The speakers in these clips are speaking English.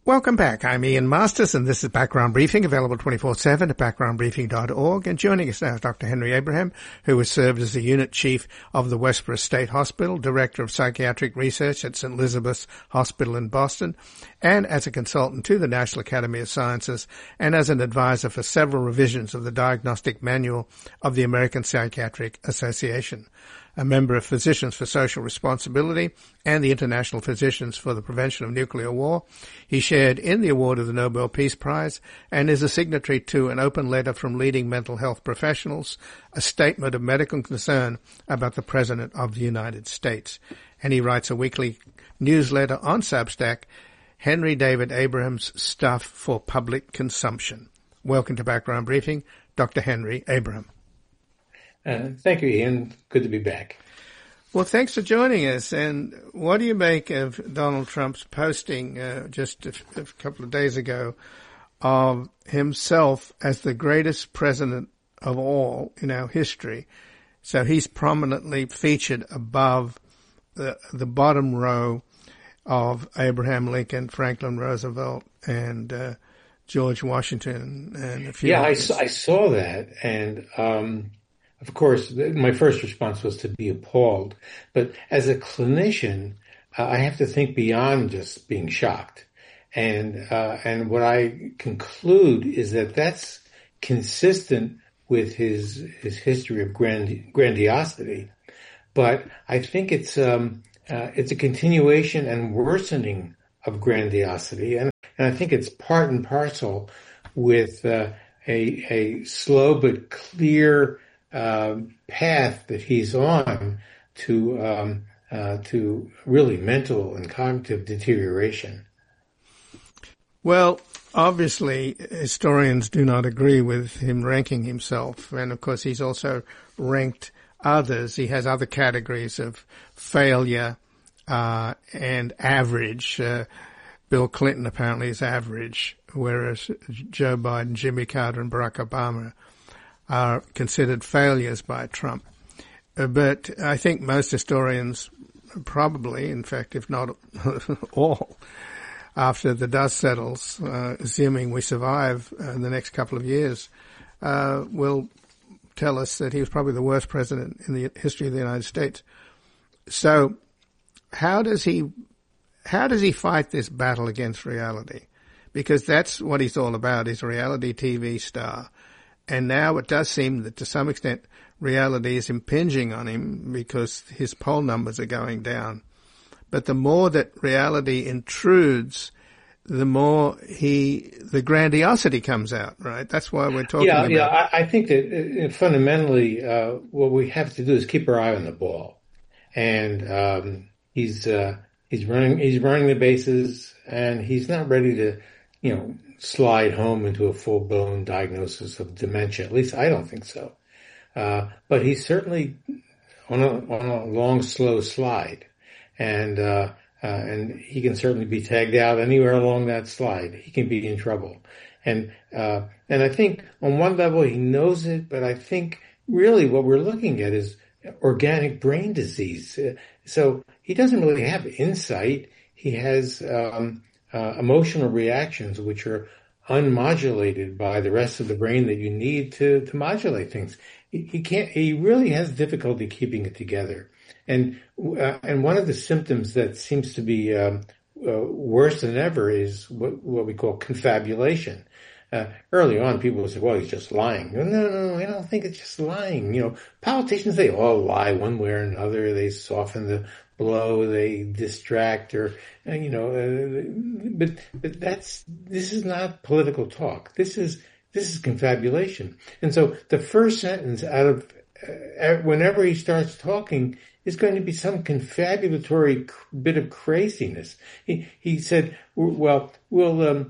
Welcome back. I'm Ian Masters, and this is Background Briefing, available 24/7 at backgroundbriefing.org. And joining us now is Dr. Henry Abraham, who has served as the Unit Chief of the Westboro State Hospital, Director of Psychiatric Research at St. Elizabeth's Hospital in Boston, and as a consultant to the National Academy of Sciences, and as an advisor for several revisions of the Diagnostic Manual of the American Psychiatric Association. A member of Physicians for Social Responsibility and the International Physicians for the Prevention of Nuclear War. He shared in the award of the Nobel Peace Prize and is a signatory to an open letter from leading mental health professionals, a statement of medical concern about the President of the United States. And he writes a weekly newsletter on Substack, Henry David Abraham's Stuff for Public Consumption. Welcome to Background Briefing, Dr. Henry Abraham. Thank you, Ian. Good to be back. Well, thanks for joining us. And what do you make of Donald Trump's posting just a couple of days ago of himself as the greatest president of all in our history? So he's prominently featured above the bottom row of Abraham Lincoln, Franklin Roosevelt, and George Washington, and a few others. I saw that, and of course, my first response was to be appalled. But as a clinician, I have to think beyond just being shocked. And what I conclude is that that's consistent with his history of grandiosity. But I think it's a continuation and worsening of grandiosity. And I think it's part and parcel with a slow but clear path that he's on to really mental and cognitive deterioration. Well, obviously, historians do not agree with him ranking himself, and of course, he's also ranked others. He has other categories of failure and average. Bill Clinton apparently is average, whereas Joe Biden, Jimmy Carter, and Barack Obama are considered failures by Trump. But I think most historians probably, in fact, if not all, after the dust settles, assuming we survive in the next couple of years, will tell us that he was probably the worst president in the history of the United States. So how does he fight this battle against reality? Because that's what he's all about. He's a reality TV star. And now it does seem that to some extent reality is impinging on him because his poll numbers are going down. But the more that reality intrudes, the more the grandiosity comes out, right? That's why we're talking about. Yeah, I think that fundamentally what we have to do is keep our eye on the ball. And he's running the bases, and he's not ready to, slide home into a full-blown diagnosis of dementia. At least I don't think so. But he's certainly on a long, slow slide. And he can certainly be tagged out anywhere along that slide. He can be in trouble. And I think on one level he knows it, but I think really what we're looking at is organic brain disease. So he doesn't really have insight. He has emotional reactions which are unmodulated by the rest of the brain that you need to modulate things. He really has difficulty keeping it together. And one of the symptoms that seems to be worse than ever is what we call confabulation. Early on, people would say, well, he's just lying. No, I don't think it's just lying. Politicians, they all lie one way or another. They soften the blow, they distract, or, but this is not political talk. This is confabulation. And so the first sentence out of, whenever he starts talking, is going to be some confabulatory bit of craziness. He said, well, we'll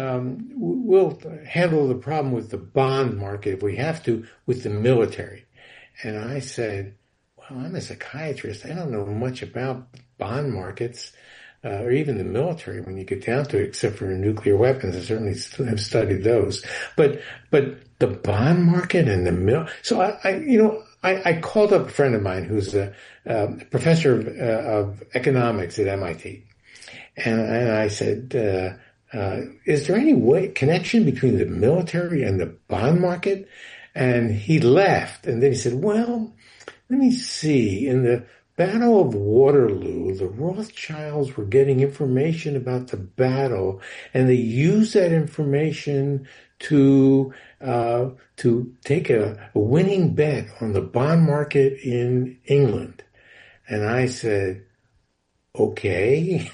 handle the problem with the bond market if we have to with the military. And I said, well, I'm a psychiatrist. I don't know much about bond markets or even the military when you get down to it, except for nuclear weapons. I certainly have studied those. But the bond market and the so I called up a friend of mine who's a professor of economics at MIT. And I said, is there any connection between the military and the bond market? And he laughed, and then he said, well, let me see. In the Battle of Waterloo, the Rothschilds were getting information about the battle, and they used that information to take a winning bet on the bond market in England. And I said, okay.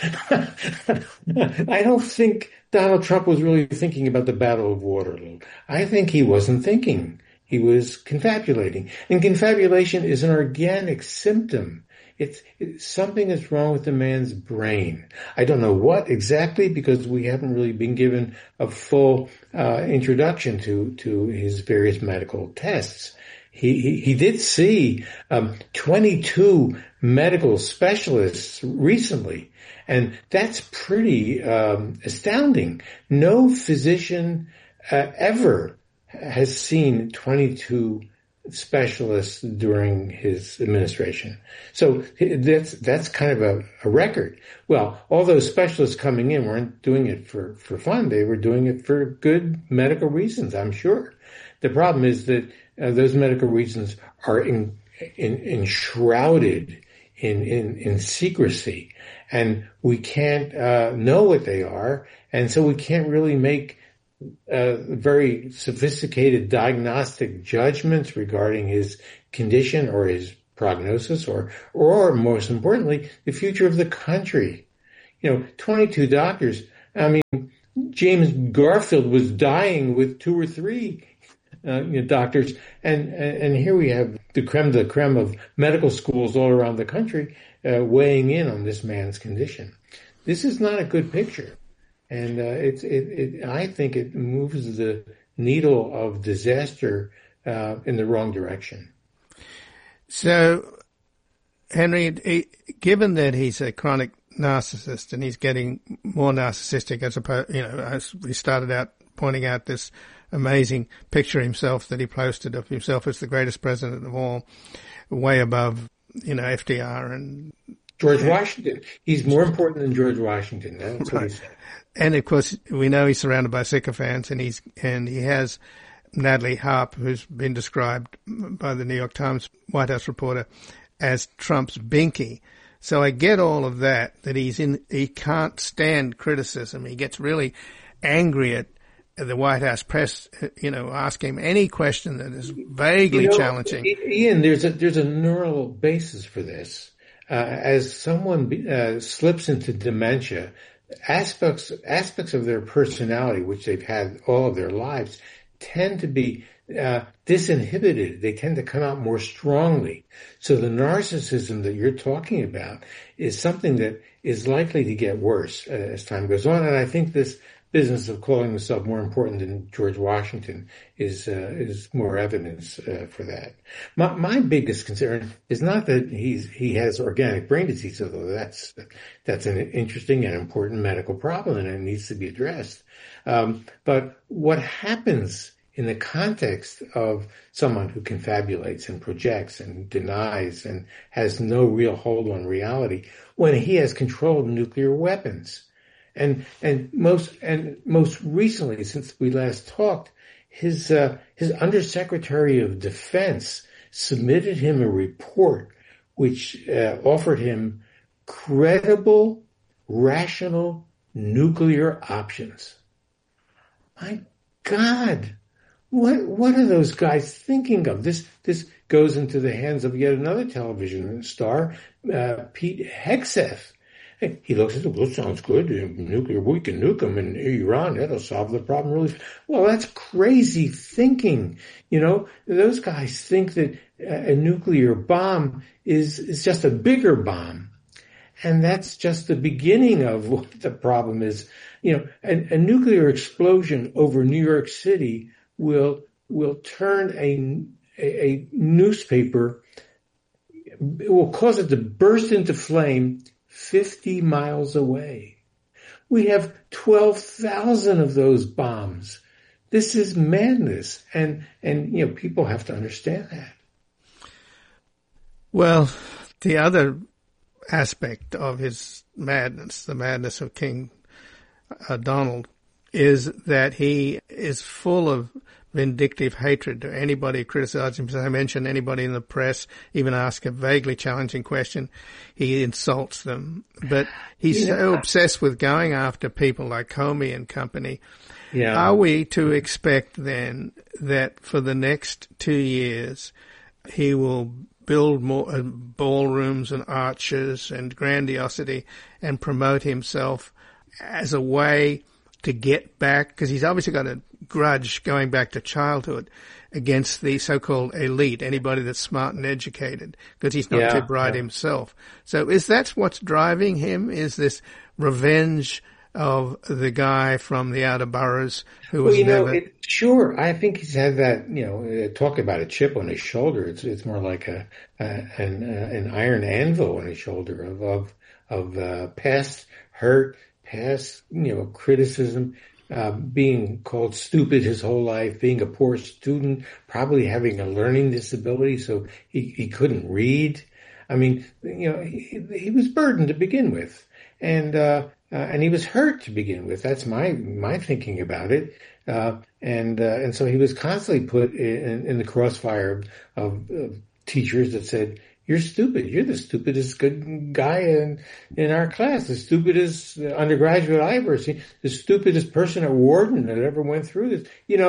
I don't think Donald Trump was really thinking about the Battle of Waterloo. I think he wasn't thinking. He was confabulating. And confabulation is an organic symptom. It's something that's wrong with the man's brain. I don't know what exactly, because we haven't really been given a full introduction to his various medical tests. He did see 22 medical specialists recently, and that's pretty astounding. No physician ever has seen 22 specialists during his administration. So that's kind of a record. Well, all those specialists coming in weren't doing it for fun. They were doing it for good medical reasons, I'm sure. The problem is that those medical reasons are enshrouded in secrecy, and we can't know what they are, and so we can't really make very sophisticated diagnostic judgments regarding his condition or his prognosis, or most importantly, the future of the country. 22 doctors. I mean, James Garfield was dying with 2 or 3 doctors, and here we have the creme of medical schools all around the country weighing in on this man's condition. This is not a good picture, and I think it moves the needle of disaster in the wrong direction. So, Henry, given that he's a chronic narcissist and he's getting more narcissistic as we started out pointing out this amazing picture himself that he posted of himself as the greatest president of all, way above, FDR and George Washington. He's more important than George Washington. That's what he said. And of course, we know he's surrounded by sycophants, and he has Natalie Harp, who's been described by the New York Times White House reporter as Trump's binky. So I get all of that he can't stand criticism. He gets really angry at the White House press, ask him any question that is vaguely challenging. Ian, there's a neural basis for this. As someone slips into dementia, aspects of their personality, which they've had all of their lives, tend to be disinhibited. They tend to come out more strongly. So the narcissism that you're talking about is something that is likely to get worse as time goes on. And I think this business of calling himself more important than George Washington is more evidence for that. My biggest concern is not that he has organic brain disease, although that's an interesting and important medical problem and it needs to be addressed. But what happens in the context of someone who confabulates and projects and denies and has no real hold on reality when he has controlled nuclear weapons? And most recently, since we last talked, his Undersecretary of Defense submitted him a report which offered him credible, rational nuclear options. My God, what are those guys thinking of? This goes into the hands of yet another television star, Pete Hegseth. He looks at it, well, sounds good. Nuclear, we can nuke them in Iran. That'll solve the problem really. Well, that's crazy thinking. Those guys think that a nuclear bomb is just a bigger bomb. And that's just the beginning of what the problem is. A nuclear explosion over New York City will turn a newspaper, it will cause it to burst into flame 50 miles away. We have 12,000 of those bombs. This is madness. And people have to understand that. Well, the other aspect of his madness, the madness of King Donald, is that he is full of vindictive hatred to anybody who criticizes him. As I mentioned, anybody in the press, even ask a vaguely challenging question, he insults them. But he's so obsessed with going after people like Comey and company. Yeah. Are we to expect then that for the next 2 years he will build more ballrooms and arches and grandiosity and promote himself as a way to get back, because he's obviously got a grudge going back to childhood against the so-called elite, anybody that's smart and educated, because he's not too bright himself. So is that what's driving him? Is this revenge of the guy from the outer boroughs who was sure. I think he's had that, talk about a chip on his shoulder. It's more like an iron anvil on his shoulder of past hurt, past, criticism, being called stupid his whole life, being a poor student, probably having a learning disability, so he couldn't read. I mean, he was burdened to begin with, and he was hurt to begin with. That's my thinking about it. And so he was constantly put in the crossfire of teachers that said, "You're stupid. You're the stupidest good guy in our class, the stupidest undergraduate I ever seen, the stupidest person at Wharton that ever went through this."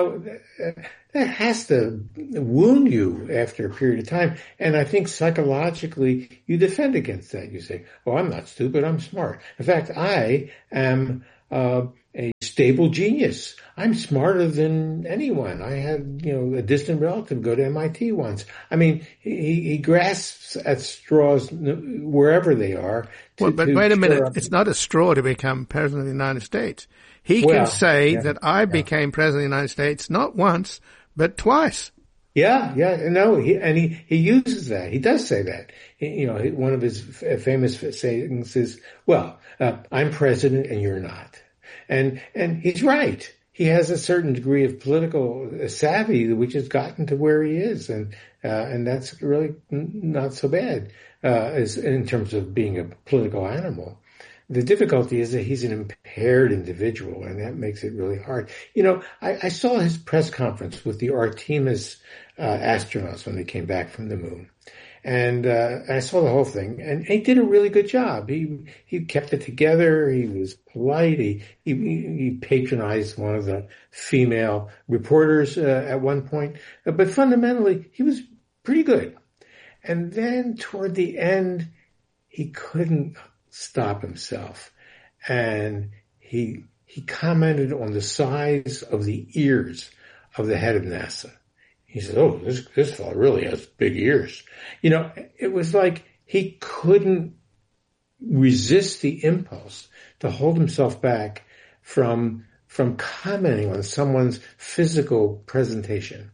That has to wound you after a period of time. And I think psychologically you defend against that. You say, "Oh, I'm not stupid. I'm smart. In fact, I am a stable genius. I'm smarter than anyone. I had, a distant relative go to MIT once." I mean, he grasps at straws wherever they are. But wait a minute. It's not a straw to become president of the United States. He can say that I became president of the United States not once, but twice. Yeah. No, he uses that. He does say that. One of his famous sayings is, "Well, I'm president and you're not." And he's right. He has a certain degree of political savvy, which has gotten to where he is. And that's really not so bad, as in terms of being a political animal. The difficulty is that he's an impaired individual, and that makes it really hard. I saw his press conference with the Artemis astronauts when they came back from the moon. And I saw the whole thing, and he did a really good job. He kept it together. He was polite. He patronized one of the female reporters at one point, but fundamentally he was pretty good. And then toward the end, he couldn't stop himself, and he commented on the size of the ears of the head of NASA. He said, "Oh, this fellow really has big ears." It was like he couldn't resist the impulse to hold himself back from commenting on someone's physical presentation.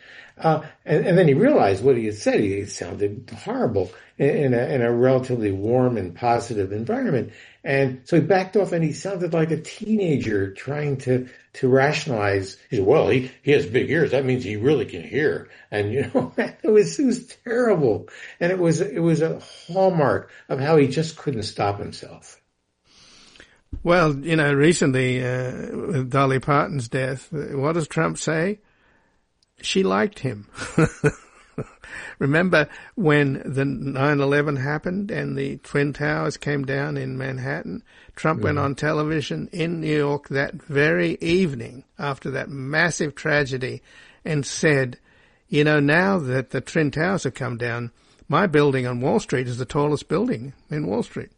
And then he realized what he had said. He sounded horrible in a relatively warm and positive environment. And so he backed off, and he sounded like a teenager trying to rationalize. He said, "Well, he has big ears. That means he really can hear." And, it was terrible. And it was a hallmark of how he just couldn't stop himself. Well, recently, with Dolly Parton's death, what does Trump say? She liked him. Remember when the 9/11 happened and the Twin Towers came down in Manhattan? Trump went on television in New York that very evening after that massive tragedy and said, now that the Twin Towers have come down, my building on Wall Street is the tallest building in Wall Street.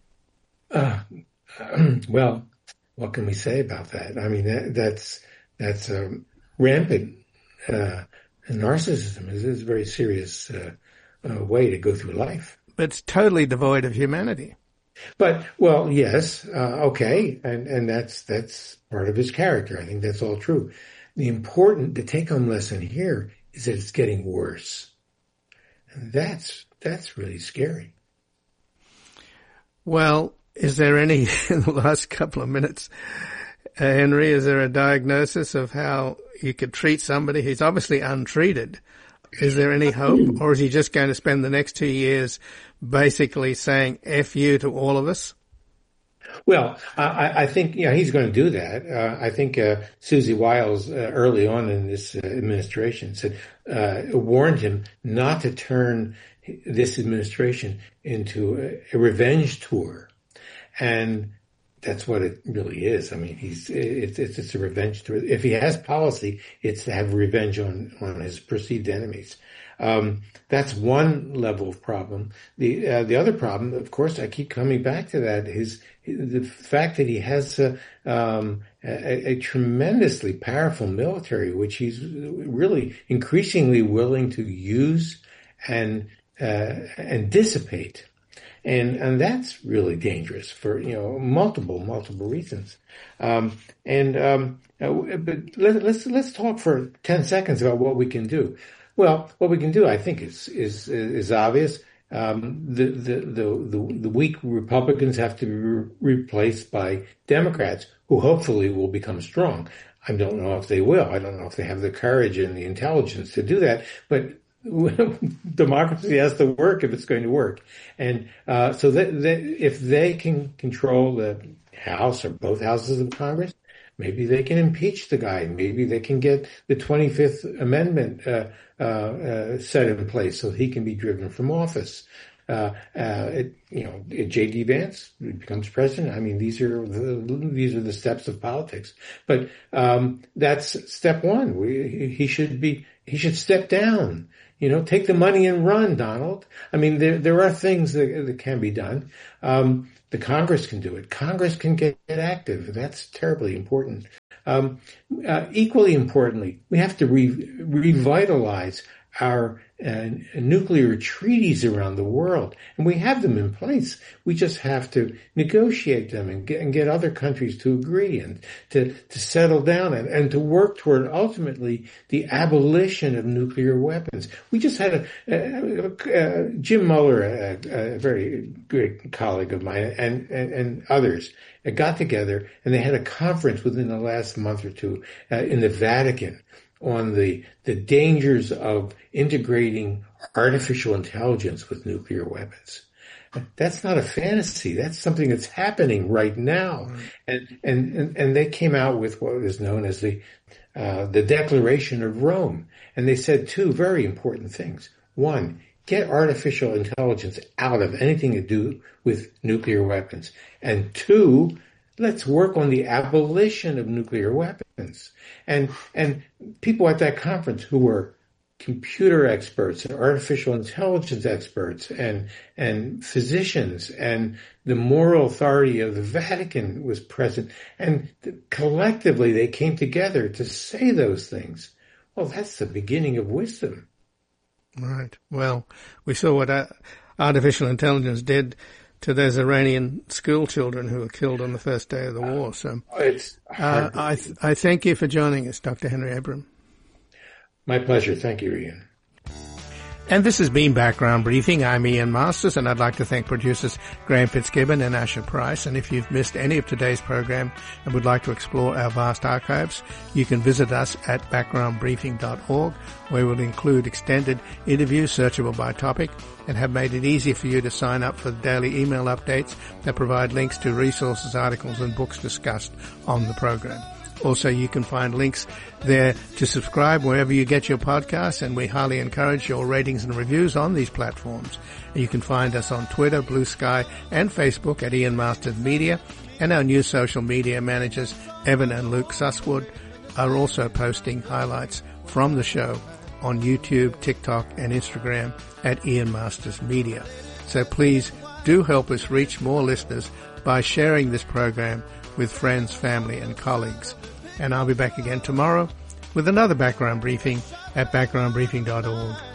Well, what can we say about that? I mean, that's rampant narcissism. Is a very serious way to go through life. But it's totally devoid of humanity. But, well, yes, okay, and that's part of his character. I think that's all true. The take-home lesson here is that it's getting worse. And that's really scary. Well, is there any, in the last couple of minutes, Henry, is there a diagnosis of how you could treat somebody who's obviously untreated? Is there any hope, or is he just going to spend the next 2 years basically saying F you to all of us? Well, I think he's going to do that. I think Susie Wiles early on in this administration warned him not to turn this administration into a revenge tour, and that's what it really is. I mean, it's a revenge tour. If he has policy, it's to have revenge on his perceived enemies. That's one level of problem. The other problem, of course, I keep coming back to that, is the fact that he has a tremendously powerful military, which he's really increasingly willing to use and dissipate. And that's really dangerous for, multiple reasons. But let's talk for 10 seconds about what we can do. Well, what we can do, I think, is obvious. The weak Republicans have to be replaced by Democrats who hopefully will become strong. I don't know if they will. I don't know if they have the courage and the intelligence to do that, but democracy has to work if it's going to work. And so if they can control the House or both houses of Congress, maybe they can impeach the guy. Maybe they can get the 25th Amendment set in place so he can be driven from office. J.D. Vance becomes president. I mean, these are the steps of politics. But that's step one. He should step down. Take the money and run, Donald. I mean, there are things that can be done. The Congress can do it. Congress can get active. That's terribly important. Equally importantly, we have to revitalize our nuclear treaties around the world, and we have them in place. We just have to negotiate them and get other countries to agree and to settle down and to work toward ultimately the abolition of nuclear weapons. We just had Jim Mueller, a very great colleague of mine, and others got together, and they had a conference within the last month or two in the Vatican on the dangers of integrating artificial intelligence with nuclear weapons. That's not a fantasy. That's something that's happening right now. And they came out with what is known as the Declaration of Rome. And they said two very important things. One, get artificial intelligence out of anything to do with nuclear weapons. And two, let's work on the abolition of nuclear weapons. And people at that conference who were computer experts and artificial intelligence experts and physicians and the moral authority of the Vatican was present. And collectively they came together to say those things. Well, that's the beginning of wisdom. Right. Well, we saw what artificial intelligence did to those Iranian school children who were killed on the first day of the war. So I thank you for joining us, Dr. Henry Abram. My pleasure. Thank you, Ian. And this has been Background Briefing. I'm Ian Masters, and I'd like to thank producers Graham Fitzgibbon and Asher Price. And if you've missed any of today's program and would like to explore our vast archives, you can visit us at backgroundbriefing.org, where we'll include extended interviews searchable by topic and have made it easy for you to sign up for the daily email updates that provide links to resources, articles, and books discussed on the program. Also, you can find links there to subscribe wherever you get your podcasts, and we highly encourage your ratings and reviews on these platforms. You can find us on Twitter, Blue Sky, and Facebook at Ian Masters Media, and our new social media managers, Evan and Luke Susswood, are also posting highlights from the show on YouTube, TikTok, and Instagram at Ian Masters Media. So please do help us reach more listeners by sharing this program with friends, family, and colleagues. And I'll be back again tomorrow with another background briefing at backgroundbriefing.org.